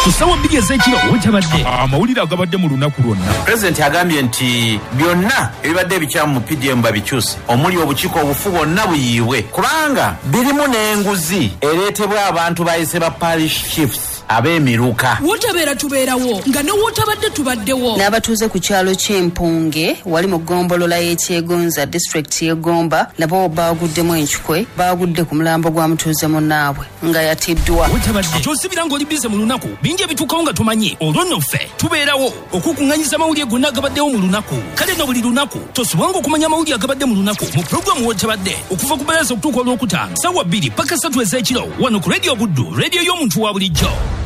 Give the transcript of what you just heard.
Kusawa bigi ezekiro wetabadde amawulire agabadde mu lunaku lwonna. President agambye nti byonna ebibadde ebikyamu mu PDM babikyuse omuli obukiiko obufu bwonna buyiibwe kubanga birimu n'enguzi ereetebwa abantu bayise ba parish chiefs ab'emiruka. Wotabeera tubeerawo nga ne wotabadde tubaddewo. N'abatuuze ku kyalo ky'Empunge wali mu ggombolola y'Ekyegonza district y'Egomba nabo baaguddemu enkikwe baagudde ku mulambo gwa mutuuze munnaabwe nga yatiddwa. Wotabadde ky'osibira ng'oli bize mu lunaku bingi ebituukawo nga tumanyi olwo nno ffe tubeerawo okukuŋŋanyiza amawulire gonna agabaddewo mu lunaku. Kale no buli lunaku tosubwanga okumanya amawulire agabadde mu lunaku mu pulogulaamu Wotabadde okuva ku Balaza okutuuka olwokutaano ssaawa 2 paka 3 ez'ekiro wano ku Radio Buddu, radio y'omuntu wa bulijjo.